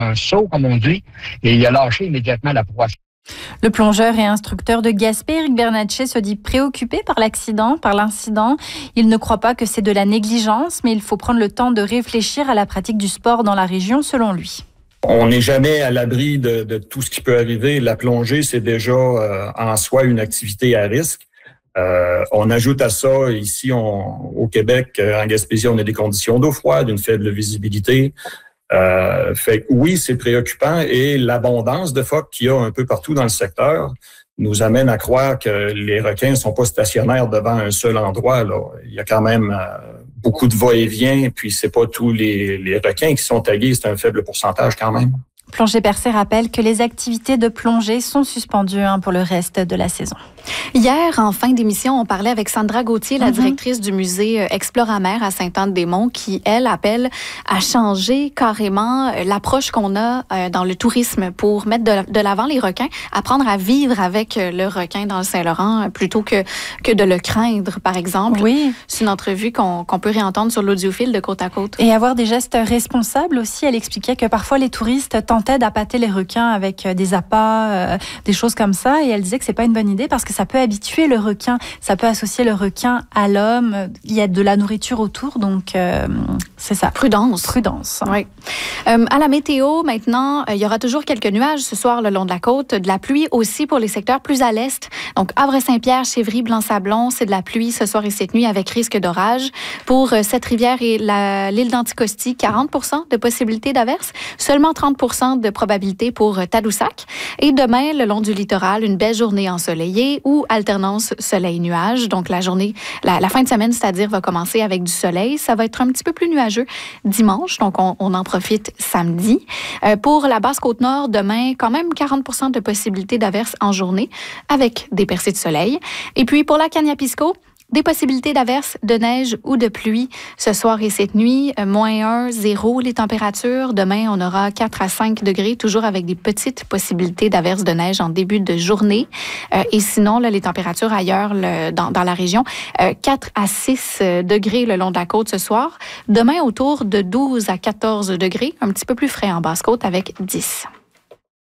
un saut, comme on dit, et il a lâché immédiatement la proie. Le plongeur et instructeur de Gaspé, Éric Bernatchez, se dit préoccupé par l'incident. Il ne croit pas que c'est de la négligence, mais il faut prendre le temps de réfléchir à la pratique du sport dans la région, selon lui. On n'est jamais à l'abri de tout ce qui peut arriver. La plongée, c'est déjà en soi une activité à risque. On ajoute à ça, ici au Québec, en Gaspésie, on a des conditions d'eau froide, une faible visibilité. Fait que oui, c'est préoccupant et l'abondance de phoques qu'il y a un peu partout dans le secteur nous amène à croire que les requins ne sont pas stationnaires devant un seul endroit. Là. Il y a quand même beaucoup de va-et-vient, puis c'est pas tous les requins qui sont tagués, c'est un faible pourcentage quand même. Plongée Percée rappelle que les activités de plongée sont suspendues pour le reste de la saison. Hier, en fin d'émission, on parlait avec Sandra Gauthier, la directrice du musée Exploramer à Sainte-Anne-des-Monts, qui, elle, appelle à changer carrément l'approche qu'on a dans le tourisme pour mettre de l'avant les requins, apprendre à vivre avec le requin dans le Saint-Laurent plutôt que de le craindre, par exemple. Oui. C'est une entrevue qu'on peut réentendre sur l'audiophile de Côte à Côte. Et avoir des gestes responsables aussi. Elle expliquait que parfois les touristes tentaient d'appâter les requins avec des appâts, des choses comme ça. Et elle disait que c'est pas une bonne idée parce que ça peut habituer le requin, ça peut associer le requin à l'homme. Il y a de la nourriture autour, donc c'est ça. Prudence. Oui. À la météo, maintenant, il y aura toujours quelques nuages ce soir le long de la côte, de la pluie aussi pour les secteurs plus à l'est. Donc, Havre-Saint-Pierre, Chevry, Blanc-Sablon, c'est de la pluie ce soir et cette nuit avec risque d'orage. Pour Cette-Rivière et l'île d'Anticosti, 40% de possibilité d'averse, seulement 30% de probabilité pour Tadoussac. Et demain, le long du littoral, une belle journée ensoleillée ou alternance soleil-nuage. Donc, la fin de semaine, c'est-à-dire, va commencer avec du soleil. Ça va être un petit peu plus nuageux dimanche, donc on en profite samedi. Pour la Basse-Côte-Nord, demain, quand même 40% de possibilité d'averse en journée avec des percées de soleil. Et puis, pour la Kaniapisco, des possibilités d'averse, de neige ou de pluie ce soir et cette nuit. -1, 0 les températures. Demain, on aura 4 à 5 degrés, toujours avec des petites possibilités d'averse de neige en début de journée. Et sinon, là, les températures ailleurs dans la région, 4 à 6 degrés le long de la côte ce soir. Demain, autour de 12 à 14 degrés, un petit peu plus frais en Basse-Côte avec 10.